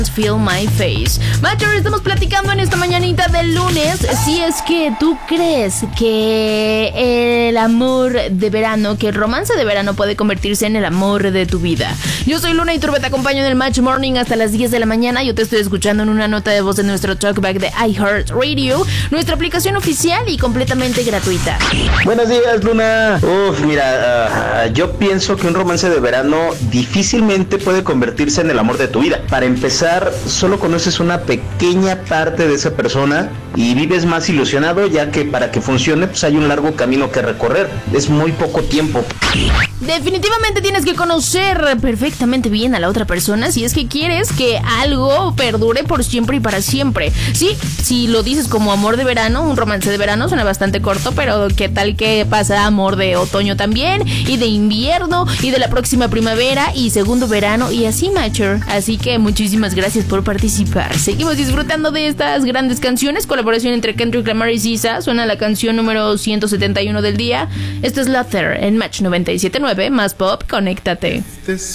Feel My Face. Macho, estamos platicando en esta mañanita del lunes si es que tú crees que el amor de verano, que el romance de verano puede convertirse en el amor de tu vida. Yo soy Luna Iturbe, te acompaño en el Match Morning hasta las 10 de la mañana. Yo te estoy escuchando en una nota de voz de nuestro talkback de iHeartRadio, nuestra aplicación oficial y completamente gratuita. Buenos días, Luna. Mira, yo pienso que un romance de verano difícilmente puede convertirse en el amor de tu vida. Para empezar, solo conoces una pequeña parte de esa persona y vives más ilusionado, ya que para que funcione pues hay un largo camino que recorrer. Es muy poco tiempo. Definitivamente tienes que conocer perfectamente bien a la otra persona si es que quieres que algo perdure por siempre y para siempre. Sí, si lo dices como amor de verano, un romance de verano suena bastante corto, pero ¿qué tal que pasa amor de otoño también? Y de invierno, y de la próxima primavera, y segundo verano, y así, Mature. Así que muchísimas gracias por participar. Seguimos disfrutando de estas grandes canciones, colaboración entre Kendrick Lamar y SZA. Suena la canción número 171 del día. Esto es Luther en Match 97.9, más pop, conéctate.